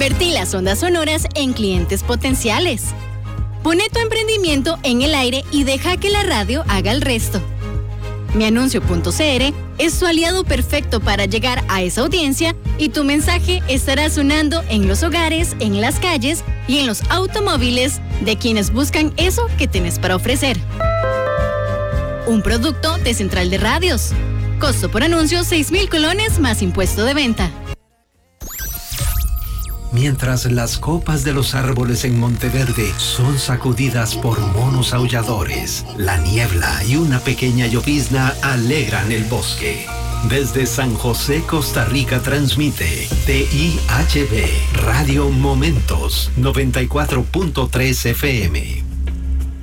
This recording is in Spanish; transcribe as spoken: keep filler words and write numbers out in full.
Convertí las ondas sonoras en clientes potenciales. Pone tu emprendimiento en el aire y deja que la radio haga el resto. Mianuncio punto c r es tu aliado perfecto para llegar a esa audiencia y tu mensaje estará sonando en los hogares, en las calles y en los automóviles de quienes buscan eso que tienes para ofrecer. Un producto de Central de Radios. Costo por anuncio seis mil colones más impuesto de venta. Mientras las copas de los árboles en Monteverde son sacudidas por monos aulladores, la niebla y una pequeña llovizna alegran el bosque. Desde San José, Costa Rica, transmite T I H B Radio Momentos noventa y cuatro punto tres F M.